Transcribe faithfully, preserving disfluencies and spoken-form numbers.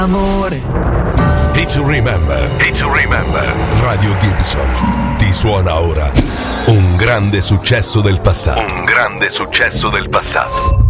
Amore. Hit to remember. Hit to remember. Radio Gibson ti suona ora un grande successo del passato. Un grande successo del passato.